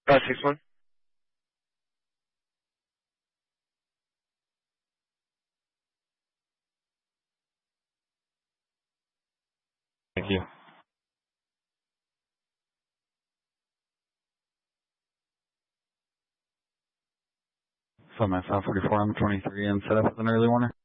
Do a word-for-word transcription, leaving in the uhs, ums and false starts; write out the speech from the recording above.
Uh, six one. Thank you. So my five forty-four M twenty-three and set up with an early warner.